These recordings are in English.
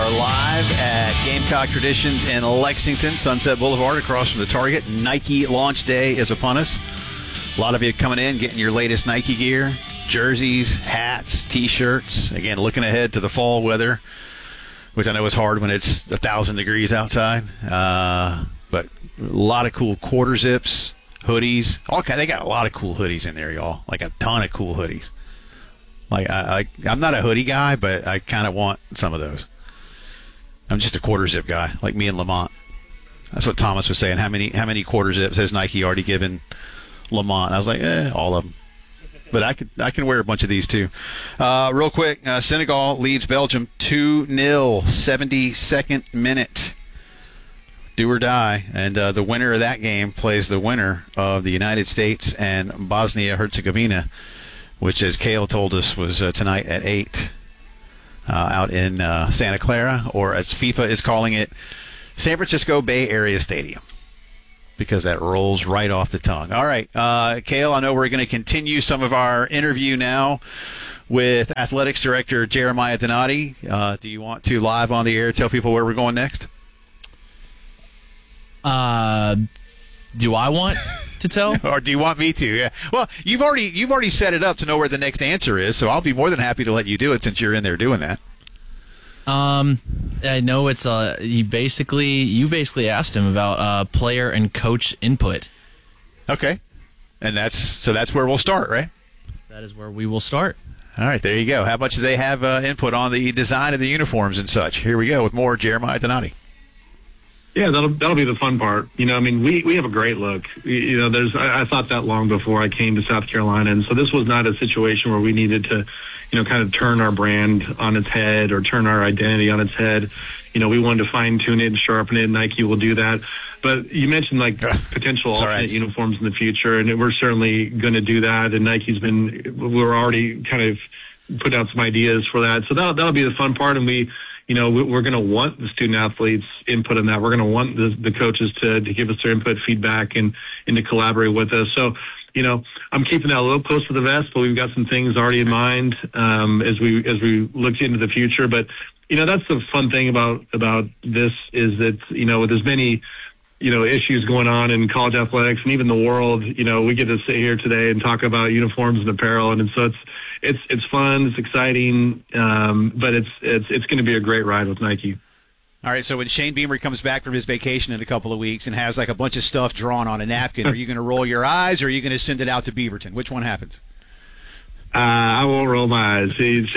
are live at Gamecock Traditions in Lexington, Sunset Boulevard, across from the Target. Nike launch day is upon us. A lot of you coming in, getting your latest Nike gear, jerseys, hats, T-shirts. Again, looking ahead to the fall weather, which I know is hard when it's 1,000 degrees outside. But a lot of cool quarter zips, hoodies. They got a lot of cool hoodies in there, y'all. Like a ton of cool hoodies. Like I'm not a hoodie guy, but I kind of want some of those. I'm just a quarter zip guy, like me and Lamont. That's what Thomas was saying. How many quarter zips has Nike already given Lamont? I was like, all of them. But I can wear a bunch of these too. Real quick, Senegal leads Belgium 2-0, 72nd minute. Do or die. And the winner of that game plays the winner of the United States and Bosnia-Herzegovina, which, as Cale told us, was tonight at 8 out in Santa Clara, or as FIFA is calling it, San Francisco Bay Area Stadium, because that rolls right off the tongue. All right, Cale, I know we're going to continue some of our interview now with Athletics Director Jeremiah Donati. Do you want to, live on the air, tell people where we're going next? Do I want to tell? Or do you want me to? Yeah. Well, you've already set it up to know where the next answer is, so I'll be more than happy to let you do it since you're in there doing that. I know it's you basically asked him about player and coach input. Okay. And that's where we'll start, right? That is where we will start. All right, there you go. How much do they have input on the design of the uniforms and such? Here we go with more Jeremiah Donati. Yeah, that'll be the fun part. You know, I mean, we have a great look. You know, I thought that long before I came to South Carolina, and so this was not a situation where we needed to, you know, kind of turn our brand on its head or turn our identity on its head. You know, we wanted to fine tune it and sharpen it. Nike will do that. But you mentioned like potential alternate uniforms in the future, and we're certainly going to do that. And we're already kind of put out some ideas for that. So that'll be the fun part, and we're going to want the student athletes' input on that. We're going to want the coaches to give us their input, feedback, and to collaborate with us. So, you know, I'm keeping that a little close to the vest, but we've got some things already in mind as we look into the future. But, you know, that's the fun thing about this is that, you know, with as many, you know, issues going on in college athletics and even the world, you know, we get to sit here today and talk about uniforms and apparel, and so it's fun, it's exciting, but it's going to be a great ride with Nike. All right, so when Shane Beamer comes back from his vacation in a couple of weeks and has like a bunch of stuff drawn on a napkin, are you going to roll your eyes or are you going to send it out to Beaverton? Which one happens? I won't roll my eyes. Shane's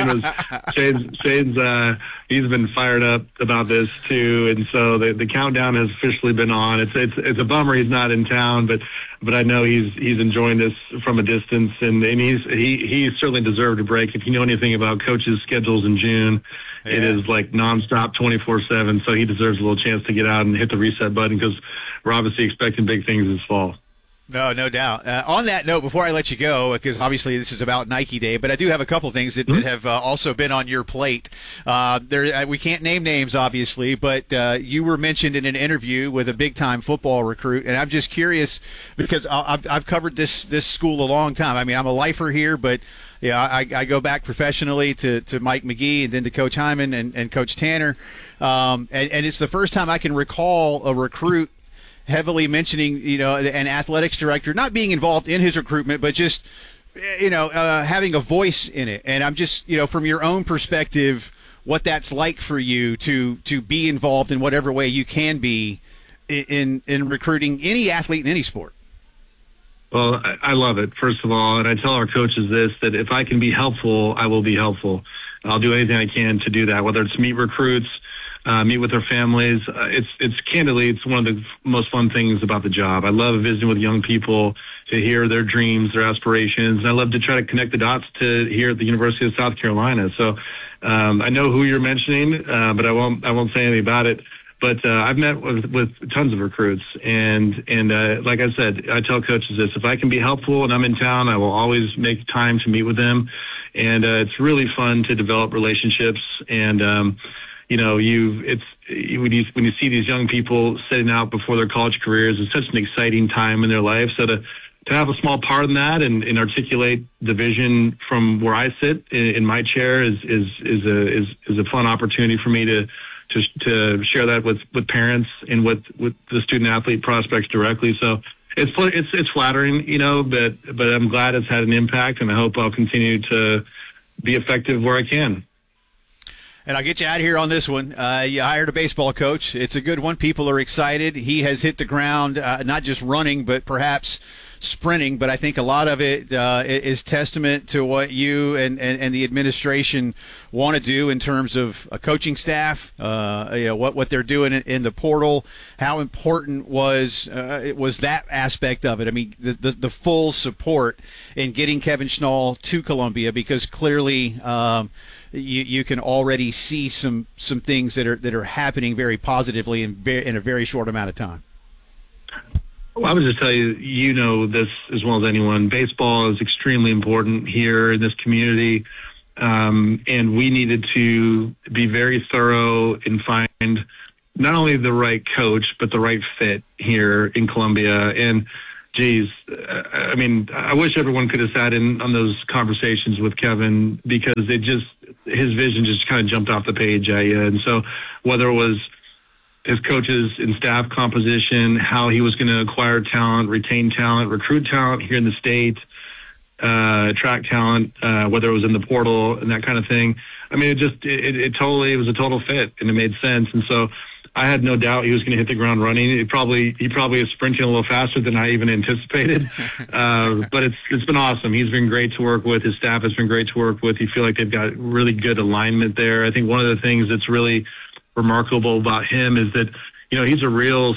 he's been fired up about this too, and so the countdown has officially been on. It's a bummer he's not in town, but I know he's enjoying this from a distance, and he certainly deserved a break. If you know anything about coaches' schedules in June, yeah. It is like nonstop 24/7. So he deserves a little chance to get out and hit the reset button because we're obviously expecting big things this fall. No doubt. On that note, before I let you go, because obviously this is about Nike Day, but I do have a couple things that have also been on your plate. We can't name names, obviously, but you were mentioned in an interview with a big-time football recruit, and I'm just curious because I've covered this school a long time. I mean, I'm a lifer here, but yeah, I go back professionally to Mike McGee and then to Coach Hyman and Coach Tanner, and it's the first time I can recall a recruit heavily mentioning, you know, an athletics director not being involved in his recruitment, but just, you know, having a voice in it. And I'm just, you know, from your own perspective, what that's like for you to be involved in whatever way you can be in recruiting any athlete in any sport. Well, I love it, first of all, and I tell our coaches this, that if I can be helpful, I will be helpful. I'll do anything I can to do that, whether it's meet recruits, meet with their families. It's one of the most fun things about the job. I love visiting with young people to hear their dreams, their aspirations, and I love to try to connect the dots to here at the University of South Carolina. So I know who you're mentioning, but I won't say anything about it. But I've met with tons of recruits, and like I said, I tell coaches this: if I can be helpful and I'm in town, I will always make time to meet with them. And it's really fun to develop relationships and. You know, when you see these young people setting out before their college careers, it's such an exciting time in their life. So to have a small part in that and articulate the vision from where I sit in my chair is a fun opportunity for me to share that with parents and with the student athlete prospects directly. So it's flattering, but I'm glad it's had an impact, and I hope I'll continue to be effective where I can. And I'll get you out of here on this one. You hired a baseball coach. It's a good one. People are excited. He has hit the ground, not just running, but perhaps sprinting. But I think a lot of it is testament to what you and the administration want to do in terms of a coaching staff, what they're doing in the portal. How important was that aspect of it? I mean, the full support in getting Kevin Schnall to Columbia, because clearly you can already see some things that are happening very positively in a very short amount of time. Well, I would just tell you, this as well as anyone, baseball is extremely important here in this community. And we needed to be very thorough and find not only the right coach, but the right fit here in Columbia. And geez, I mean, I wish everyone could have sat in on those conversations with Kevin, because his vision just kind of jumped off the page at you. And so whether it was his coaches and staff composition, how he was going to acquire talent, retain talent, recruit talent here in the state, attract talent, whether it was in the portal and that kind of thing. I mean, it was a total fit, and it made sense. And so I had no doubt he was going to hit the ground running. He probably is sprinting a little faster than I even anticipated. But it's been awesome. He's been great to work with. His staff has been great to work with. You feel like they've got really good alignment there. I think one of the things that's really remarkable about him is that, he's a real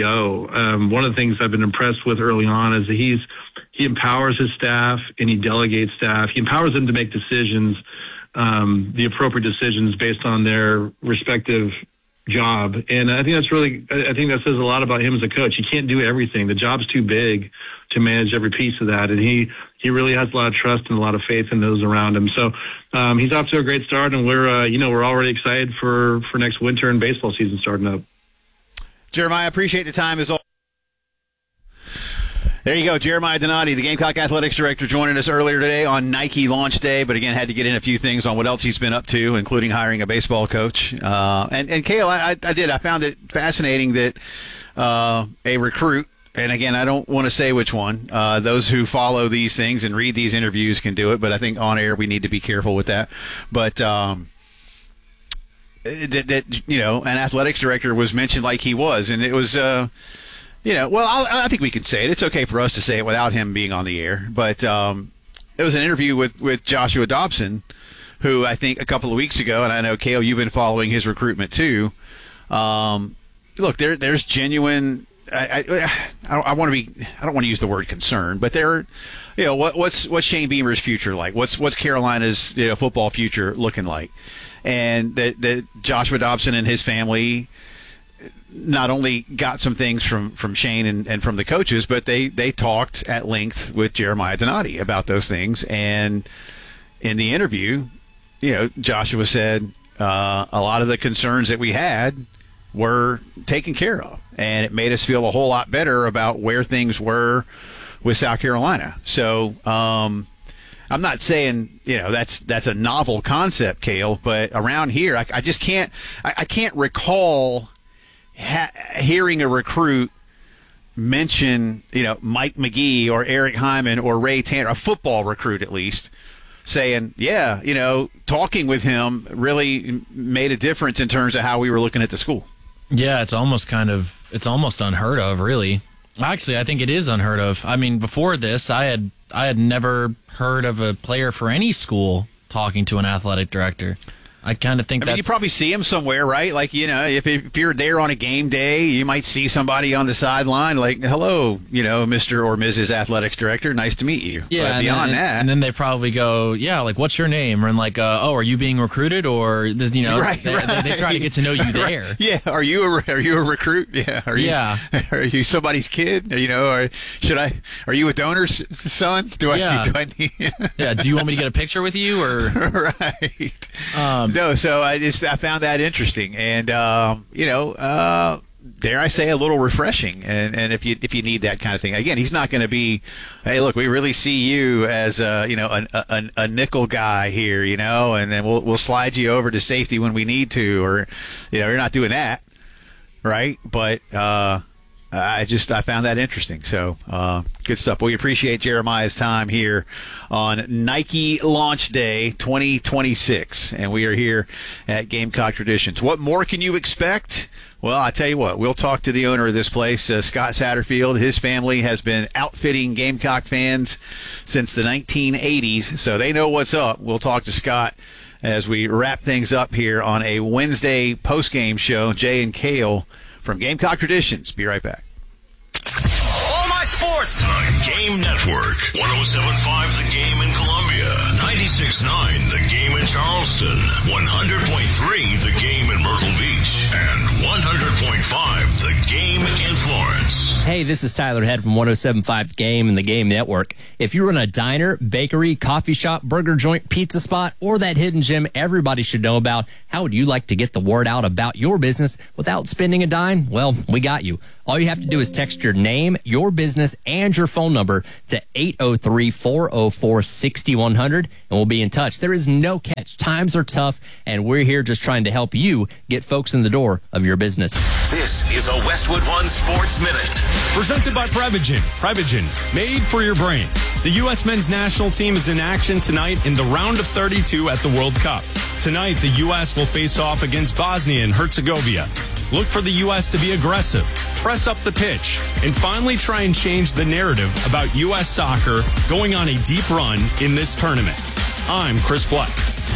CEO. One of the things I've been impressed with early on is that he empowers his staff and he delegates staff. He empowers them to make decisions, the appropriate decisions based on their respective job. And I think that says a lot about him as a coach. He can't do everything. The job's too big to manage every piece of that. And he really has a lot of trust and a lot of faith in those around him. So he's off to a great start, and we're already excited for next winter and baseball season starting up. Jeremiah, appreciate the time as always. There you go, Jeremiah Donati, the Gamecock Athletics Director, joining us earlier today on Nike launch day, but again, had to get in a few things on what else he's been up to, including hiring a baseball coach. And Cale, I found it fascinating that a recruit, and again, I don't want to say which one, those who follow these things and read these interviews can do it, but I think on air we need to be careful with that. But an athletics director was mentioned like he was, and it was I think we can say it. It's okay for us to say it without him being on the air. But it was an interview with Joshua Dobson, who I think a couple of weeks ago, and I know, Cale, you've been following his recruitment too. Look, there's genuine. I don't want to use the word concern, but what's Shane Beamer's future like? What's Carolina's football future looking like? And that Joshua Dobson and his family not only got some things from Shane and from the coaches, but they talked at length with Jeremiah Donati about those things. And in the interview, Joshua said a lot of the concerns that we had were taken care of, and it made us feel a whole lot better about where things were with South Carolina. So I'm not saying that's a novel concept, Cale, but around here I just can't recall hearing a recruit mention Mike McGee or Eric Hyman or Ray Tanner, a football recruit at least, saying talking with him really made a difference in terms of how we were looking at the school. Yeah, it's almost unheard of, really. Actually, I think it is unheard of. I mean, before this, I had never heard of a player for any school talking to an athletic director. I kind of think you probably see him somewhere, right? Like, if you're there on a game day, you might see somebody on the sideline like, hello, Mr. or Mrs. Athletics Director, nice to meet you. Yeah, but beyond that. And then they probably go, yeah, like, what's your name? Or like, are you being recruited? Or, right, they try to get to know you there. Right. Yeah, are you a recruit? Yeah. Are you somebody's kid? Or are you a donor's son? Do I need? Yeah, do you want me to get a picture with you? Or right. No, so I found that interesting, and dare I say, a little refreshing. And if you need that kind of thing, again, he's not going to be, hey, look, we really see you as a nickel guy here, and then we'll slide you over to safety when we need to, or you're not doing that, right? But I found that interesting. So good stuff. We appreciate Jeremiah's time here on Nike Launch Day 2026, and we are here at Gamecock Traditions. What more can you expect? Well, I tell you what, we'll talk to the owner of this place, Scott Satterfield. His family has been outfitting Gamecock fans since the 1980s, so they know what's up. We'll talk to Scott as we wrap things up here on a Wednesday postgame show. Jay and Cale from Gamecock Traditions. Be right back. All my sports. The Game Network. 107.5 The Game in Columbia. 96.9 The Game in Charleston. 100.3 The Game in Myrtle Beach. And 100.5 The Game in Florence. Hey, this is Tyler Head from 107.5 The Game and The Game Network. If you run a diner, bakery, coffee shop, burger joint, pizza spot, or that hidden gem everybody should know about, how would you like to get the word out about your business without spending a dime? Well, we got you. All you have to do is text your name, your business, and your phone number to 803-404-6100, and we'll be in touch. There is no catch. Times are tough, and we're here just trying to help you get folks in the door of your business. This is a Westwood One Sports Minute. Presented by Prevagen. Prevagen, made for your brain. The U.S. men's national team is in action tonight in the round of 32 at the World Cup. Tonight, the U.S. will face off against Bosnia and Herzegovina. Look for the U.S. to be aggressive, press up the pitch, and finally try and change the narrative about U.S. soccer going on a deep run in this tournament. I'm Chris Black.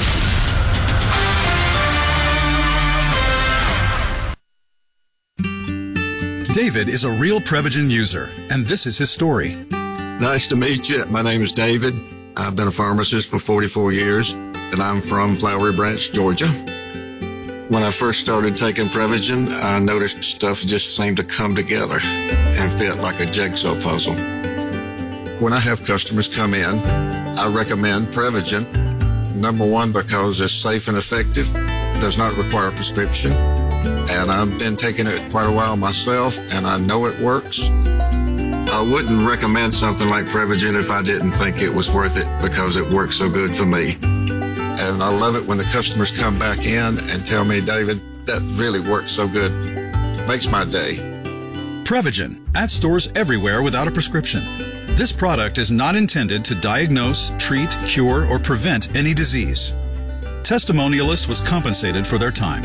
David is a real Prevagen user, and this is his story. Nice to meet you. My name is David. I've been a pharmacist for 44 years, and I'm from Flowery Branch, Georgia. When I first started taking Prevagen, I noticed stuff just seemed to come together and fit like a jigsaw puzzle. When I have customers come in, I recommend Prevagen. Number one, because it's safe and effective, does not require a prescription, and I've been taking it quite a while myself, and I know it works. I wouldn't recommend something like Prevagen if I didn't think it was worth it because it works so good for me. And I love it when the customers come back in and tell me, David, that really works so good. Makes my day. Prevagen, at stores everywhere without a prescription. This product is not intended to diagnose, treat, cure, or prevent any disease. Testimonialist was compensated for their time.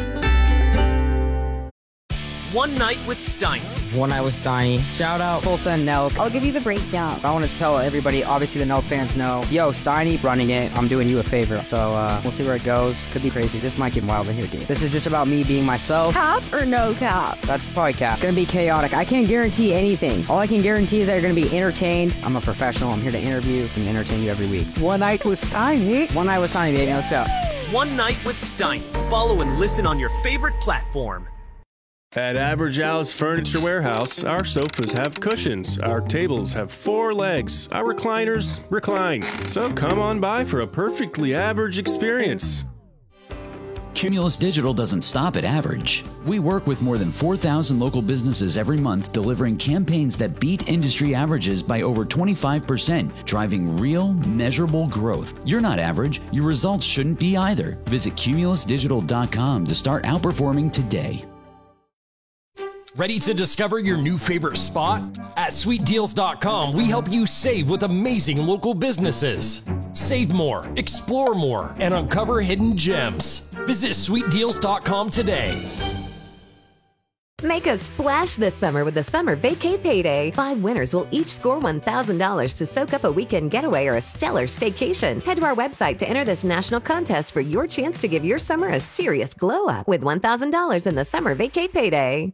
One Night with Steiny. One Night with Steiny. Shout out Tulsa and Nelk. I'll give you the breakdown. I want to tell everybody, obviously the Nelk fans know, yo, Steiny running it. I'm doing you a favor. So we'll see where it goes. Could be crazy. This might get wild in here, dude. This is just about me being myself. Cap or no cap? That's probably cap. It's going to be chaotic. I can't guarantee anything. All I can guarantee is that you're going to be entertained. I'm a professional. I'm here to interview and entertain you every week. One Night with Steiny. One Night with Steiny, baby. Let's go. One Night with Steiny. Follow and listen on your favorite platform. At Average Al's Furniture Warehouse, our sofas have cushions, our tables have 4 legs, our recliners recline. So come on by for a perfectly average experience. Cumulus Digital doesn't stop at average. We work with more than 4,000 local businesses every month, delivering campaigns that beat industry averages by over 25%, driving real, measurable growth. You're not average. Your results shouldn't be either. Visit cumulusdigital.com to start outperforming today. Ready to discover your new favorite spot? At SweetDeals.com, we help you save with amazing local businesses. Save more, explore more, and uncover hidden gems. Visit SweetDeals.com today. Make a splash this summer with the Summer Vacay Payday. 5 winners will each score $1,000 to soak up a weekend getaway or a stellar staycation. Head to our website to enter this national contest for your chance to give your summer a serious glow up with $1,000 in the Summer Vacay Payday.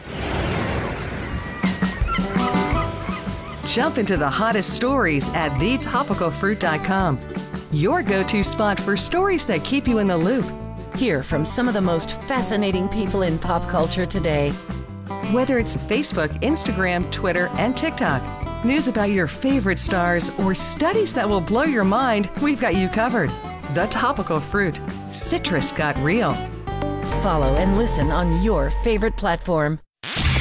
Jump into the hottest stories at thetopicalfruit.com. Your go-to spot for stories that keep you in the loop. Hear from some of the most fascinating people in pop culture today. Whether it's Facebook, Instagram, Twitter, and TikTok, news about your favorite stars, or studies that will blow your mind, we've got you covered. The Topical Fruit. Citrus got real. Follow and listen on your favorite platform.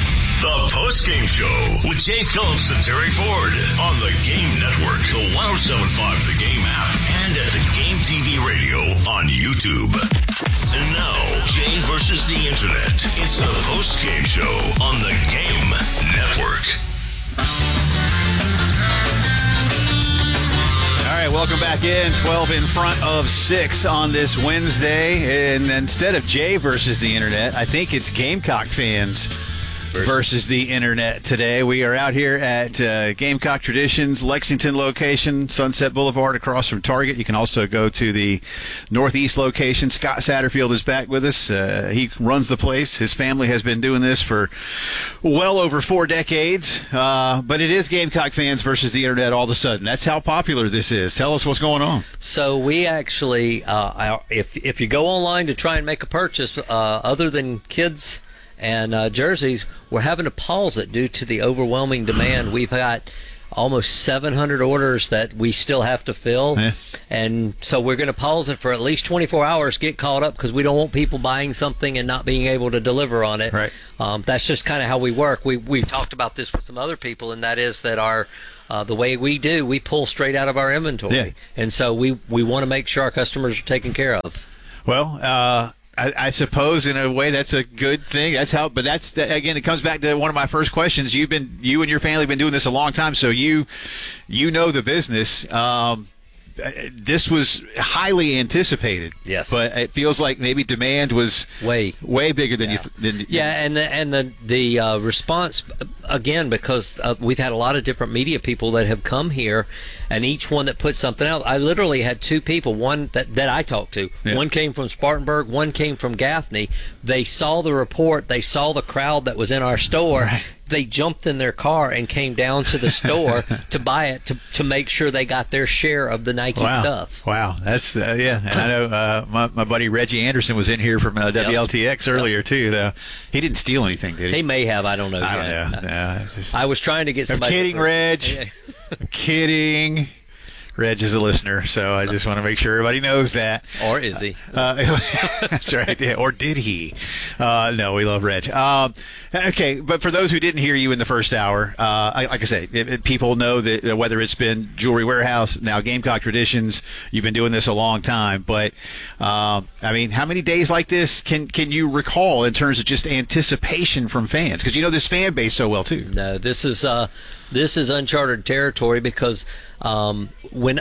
The Postgame Show with Jay Phillips and Terry Ford on the Game Network, the 107.5 The Game app, and at the Game TV radio on YouTube. And now, Jay versus the Internet. It's the Postgame Show on the Game Network. All right, welcome back in. 12 in front of 6 on this Wednesday. And instead of Jay versus the Internet, I think it's Gamecock fans versus the Internet today. We are out here at Gamecock Traditions, Lexington location, Sunset Boulevard across from Target. You can also go to the Northeast location. Scott Satterfield is back with us. He runs the place. His family has been doing this for well over 4 decades. But it is Gamecock fans versus the Internet all of a sudden. That's how popular this is. Tell us what's going on. So we actually, if you go online to try and make a purchase, other than kids and jerseys, we're having to pause it due to the overwhelming demand. We've got almost 700 orders that we still have to fill, and so we're going to pause it for at least 24 hours, get caught up, because we don't want people buying something and not being able to deliver on it. Right. That's just kind of how we work. We talked about this with some other people, and that is that our the way we pull straight out of our inventory, and so we want to make sure our customers are taken care of. Well, I suppose in a way that's a good thing. That's how, but that's again, it comes back to one of my first questions. You and your family have been doing this a long time, so you know the business. This was highly anticipated. Yes, but it feels like maybe demand was way bigger than and the response again, because we've had a lot of different media people that have come here, and each one that put something out. I literally had 2 people, one that I talked to. Yeah. One came from Spartanburg, one came from Gaffney. They saw the report, they saw the crowd that was in our store. Right. They jumped in their car and came down to the store to buy it to make sure they got their share of the Nike stuff. Wow, that's And I know my buddy Reggie Anderson was in here from WLTX earlier too. Though he didn't steal anything, did he? He may have. I don't know. I don't know. I was trying to get somebody. I'm kidding, Reg. I'm kidding. Reg is a listener, so I just want to make sure everybody knows that. Or is he? That's right. Yeah. Or did he? No, we love Reg. Okay, but for those who didn't hear you in the first hour, like I say, people know that whether it's been Jewelry Warehouse, now Gamecock Traditions, you've been doing this a long time. But, I mean, how many days like this can you recall in terms of just anticipation from fans? Because you know this fan base so well, too. No, this is uncharted territory, because when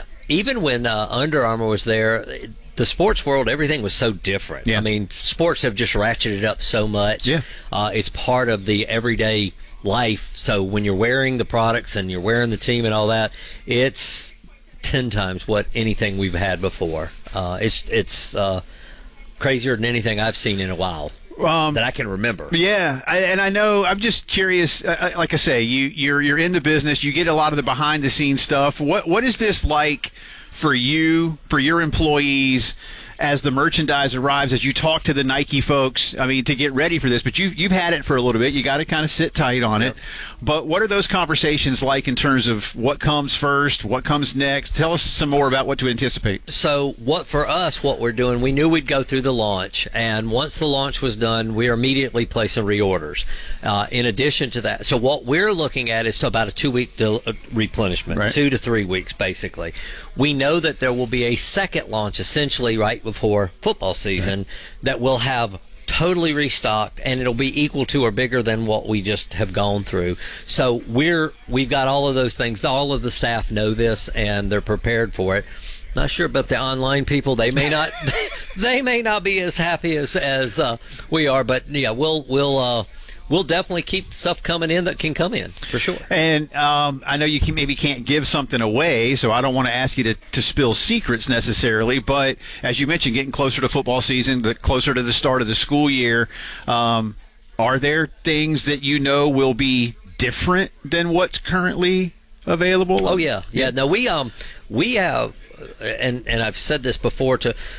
Under Armour was there, the sports world, everything was so different. Yeah. I mean, sports have just ratcheted up so much. Yeah. It's part of the everyday life. So when you're wearing the products and you're wearing the team and all that, it's 10 times what anything we've had before. It's crazier than anything I've seen in a while. That I can remember. Yeah, and I know. I'm just curious. Like I say, you're in the business. You get a lot of the behind the scenes stuff. What is this like for you, for your employees, as the merchandise arrives, as you talk to the Nike folks? I mean, to get ready for this, but you've had it for a little bit. You got to kind of sit tight on it. But what are those conversations like in terms of what comes first, what comes next? Tell us some more about what to anticipate. So what we're doing, we knew we'd go through the launch, and once the launch was done, we are immediately placing reorders. In addition to that, so what we're looking at is about a 2-week replenishment, right. 2 to 3 weeks, basically. We know that there will be a second launch, essentially right before football season, that will have totally restocked, and it'll be equal to or bigger than what we just have gone through. So we've got all of those things. All of the staff know this, and they're prepared for it. Not sure about the online people. They may not they may not be as happy as we are, but yeah, we'll definitely keep stuff coming in that can come in, for sure. And I know you maybe can't give something away, so I don't want to ask you to spill secrets necessarily, but as you mentioned, getting closer to football season, closer to the start of the school year, are there things that you know will be different than what's currently available? Oh, yeah. Yeah, no, we have, and I've said this before,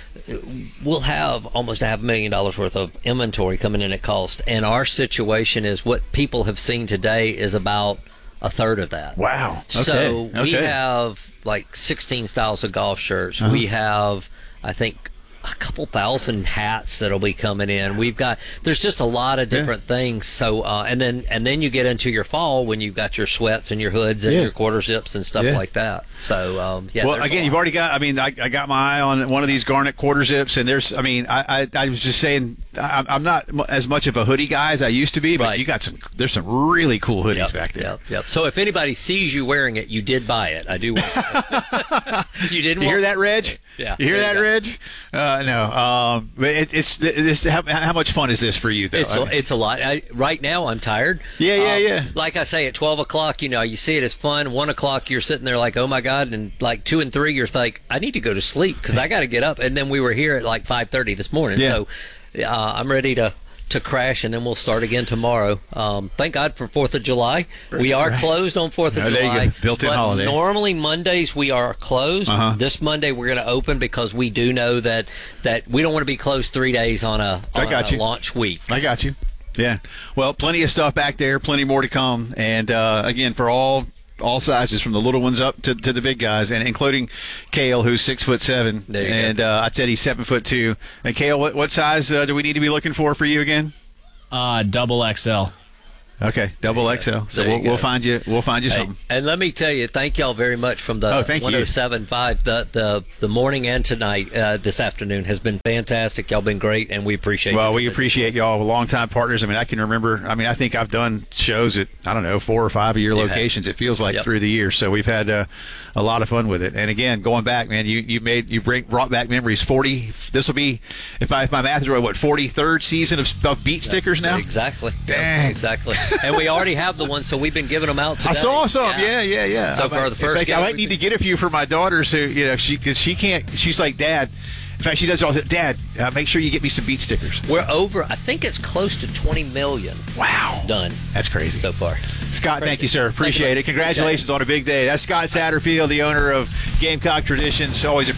we'll have almost $500,000 worth of inventory coming in at cost, and our situation is what people have seen today is about a third of that. Wow. Okay. So we have like 16 styles of golf shirts. We have, I think, a couple thousand hats that'll be coming in. There's just a lot of different things. So and then you get into your fall when you've got your sweats and your hoods and your quarter zips and stuff like that. So well, again, you've already got. I mean, I got my eye on one of these garnet quarter zips, and there's. I mean, I was just saying, I'm not as much of a hoodie guy as I used to be, but you got some. There's some really cool hoodies back there. Yep. So if anybody sees you wearing it, you did buy it. I do. You didn't. You hear that, Reg? Yeah. You hear that, Reg? No. But it's how much fun is this for you, though? It's a lot. Right now, I'm tired. Yeah. Like I say, at 12 o'clock, you see it as fun. 1 o'clock, you're sitting there like, oh my God, and like 2 and 3, you're like, I need to go to sleep because I got to get up. And then we were here at like 5:30 this morning, so I'm ready to crash, and then we'll start again tomorrow. Thank God for 4th of July. We are closed on 4th of July. Built-in holiday. Normally Mondays we are closed. This Monday we're going to open because we do know that we don't want to be closed 3 days on a launch week. I got you. Yeah. Well, plenty of stuff back there, plenty more to come. And again, for all sizes, from the little ones up to the big guys, and including Cale, who's 6'7", and I said he's 7'2". And Cale, what size do we need to be looking for you again? Double XL. Okay, double XL. So we'll find you. We'll find you something. And let me tell you, thank y'all very much from the 107.5. The morning and tonight, this afternoon has been fantastic. Y'all been great, and we appreciate. Well, we appreciate y'all, longtime partners. I mean, I can remember. I mean, I think I've done shows at 4 or 5 of your locations. It feels like through the years. So we've had a lot of fun with it. And again, going back, man, you brought back memories. 40. This will be, if my math is right, 43rd season of beat stickers now. Exactly. Dang. Exactly. And we already have the ones, so we've been giving them out today. I saw some, yeah. So for the first game, I might need to get a few for my daughters who, because she can't. She's like, Dad. In fact, she does all that. Dad, make sure you get me some beat stickers. We're over. I think it's close to 20 million. Wow, done. That's crazy so far. Scott, thank you, sir. Appreciate it. Congratulations on a big day. That's Scott Satterfield, the owner of Gamecock Traditions. Always